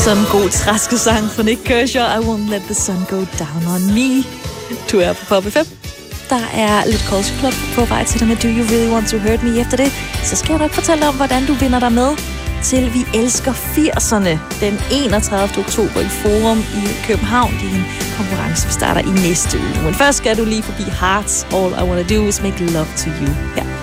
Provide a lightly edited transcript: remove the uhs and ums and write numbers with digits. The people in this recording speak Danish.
Sådan en god træskesang fra Nik Kershaw. I won't let the sun go down on me. Du er på Pop FM. Der er lidt Culture Club på vej til dig med Do You Really Want To Hurt Me. Efter det, så skal jeg nok fortælle dig om, hvordan du vinder dig med til Vi Elsker 80'erne den 31. oktober i Forum i København. Det er en konkurrence, vi starter i næste uge. Men først skal du lige forbi Hearts. All I Wanna Do Is Make Love To You her